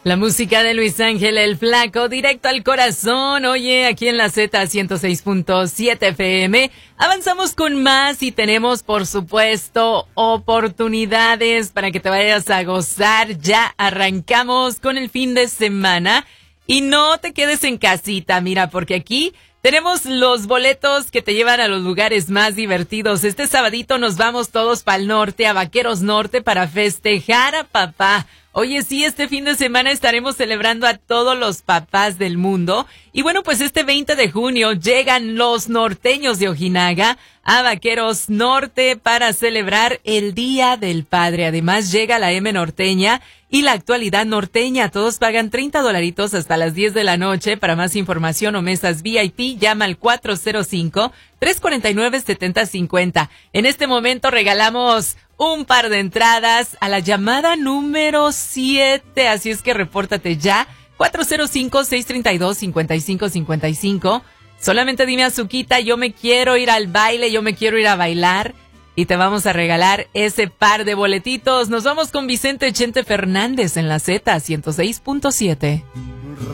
La música de Luis Ángel el Flaco, directo al corazón. Oye, aquí en la Z 106.7 FM. Avanzamos con más y tenemos, por supuesto, oportunidades para que te vayas a gozar. Ya arrancamos con el fin de semana. Y no te quedes en casita, mira, porque aquí tenemos los boletos que te llevan a los lugares más divertidos. Este sabadito nos vamos todos para el norte, a Vaqueros Norte, para festejar a papá. Oye, sí, este fin de semana estaremos celebrando a todos los papás del mundo. Y bueno, pues este 20 de junio llegan los norteños de Ojinaga a Vaqueros Norte para celebrar el Día del Padre. Además llega la M norteña y la actualidad norteña. Todos pagan $30 hasta las 10 de la noche. Para más información o mesas VIP, llama al 405-349-7050. En este momento regalamos un par de entradas a la llamada número 7. Así es que repórtate ya. 405-632-5555. Solamente dime, Azuquita, yo me quiero ir al baile, yo me quiero ir a bailar. Y te vamos a regalar ese par de boletitos. Nos vamos con Vicente Chente Fernández en la Z 106.7.